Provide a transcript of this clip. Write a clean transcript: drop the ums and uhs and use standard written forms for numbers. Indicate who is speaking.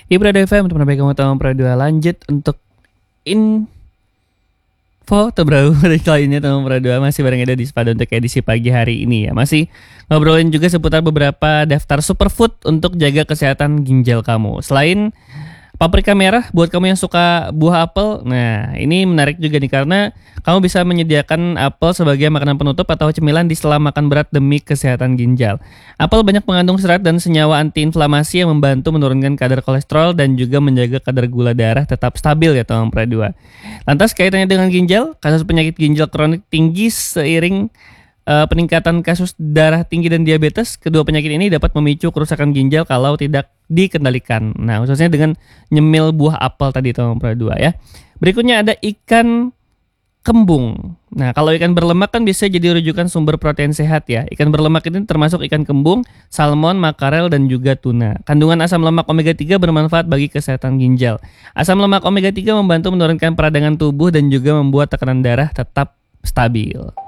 Speaker 1: Ya Prado FM, teman baik kamu tahu Prado lanjut untuk info terbaru dari lainnya teman Prado masih bareng ada di Sepada untuk edisi pagi hari ini ya. Masih ngobrolin juga seputar beberapa daftar superfood untuk jaga kesehatan ginjal kamu. Selain paprika merah buat kamu yang suka buah apel. Nah, ini menarik juga nih karena kamu bisa menyediakan apel sebagai makanan penutup atau cemilan di sela makan berat demi kesehatan ginjal. Apel banyak mengandung serat dan senyawa antiinflamasi yang membantu menurunkan kadar kolesterol dan juga menjaga kadar gula darah tetap stabil ya teman Pradua. Lantas kaitannya dengan ginjal, kasus penyakit ginjal kronik tinggi seiring peningkatan kasus darah tinggi dan diabetes. Kedua penyakit ini dapat memicu kerusakan ginjal kalau tidak dikendalikan. Nah, khususnya dengan nyemil buah apel tadi teman Pradua ya. Berikutnya ada ikan kembung. Nah, kalau ikan berlemak kan bisa jadi rujukan sumber protein sehat ya. Ikan berlemak ini termasuk ikan kembung, salmon, makarel, dan juga tuna. Kandungan asam lemak omega 3 bermanfaat bagi kesehatan ginjal. Asam lemak omega 3 membantu menurunkan peradangan tubuh dan juga membuat tekanan darah tetap stabil.